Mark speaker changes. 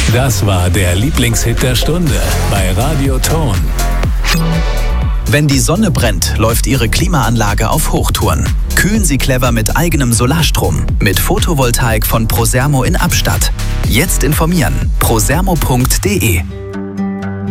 Speaker 1: Das war der Lieblingshit der Stunde bei Radio Ton.
Speaker 2: Wenn die Sonne brennt, läuft Ihre Klimaanlage auf Hochtouren. Kühlen Sie clever mit eigenem Solarstrom. Mit Photovoltaik von Prosermo in Abstatt. Jetzt informieren. prosermo.de